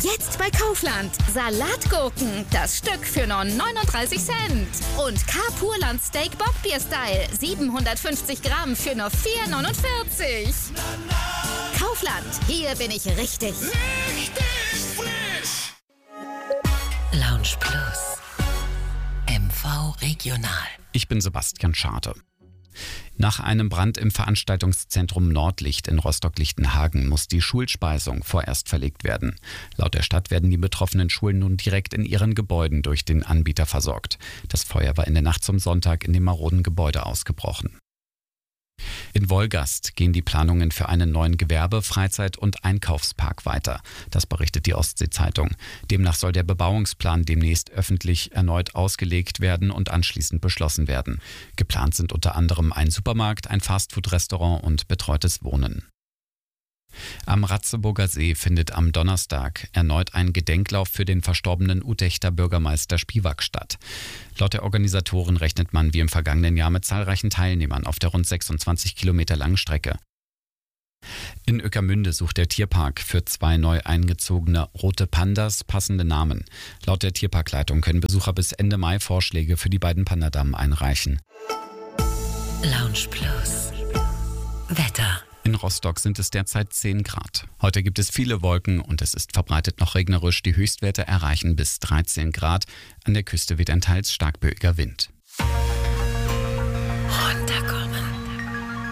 Jetzt bei Kaufland. Salatgurken, das Stück für nur 39 Cent. Und K-Purland Steak Bockbier Style, 750 Gramm für nur 4,49. Kaufland, hier bin ich richtig. Richtig frisch! Lounge Plus. MV Regional. Ich bin Sebastian Schade. Nach einem Brand im Veranstaltungszentrum Nordlicht in Rostock-Lichtenhagen muss die Schulspeisung vorerst verlegt werden. Laut der Stadt werden die betroffenen Schulen nun direkt in ihren Gebäuden durch den Anbieter versorgt. Das Feuer war in der Nacht zum Sonntag in dem maroden Gebäude ausgebrochen. In Wolgast gehen die Planungen für einen neuen Gewerbe-, Freizeit- und Einkaufspark weiter. Das berichtet die Ostsee-Zeitung. Demnach soll der Bebauungsplan demnächst öffentlich erneut ausgelegt werden und anschließend beschlossen werden. Geplant sind unter anderem ein Supermarkt, ein Fastfood-Restaurant und betreutes Wohnen. Am Ratzeburger See findet am Donnerstag erneut ein Gedenklauf für den verstorbenen Utechter Bürgermeister Spiewak statt. Laut der Organisatoren rechnet man wie im vergangenen Jahr mit zahlreichen Teilnehmern auf der rund 26 Kilometer langen Strecke. In Ueckermünde sucht der Tierpark für 2 neu eingezogene rote Pandas passende Namen. Laut der Tierparkleitung können Besucher bis Ende Mai Vorschläge für die beiden Pandadamen einreichen. Lounge Plus. Wetter. In Rostock sind es derzeit 10 Grad. Heute gibt es viele Wolken und es ist verbreitet noch regnerisch. Die Höchstwerte erreichen bis 13 Grad. An der Küste weht ein teils stark böiger Wind. Runterkommen.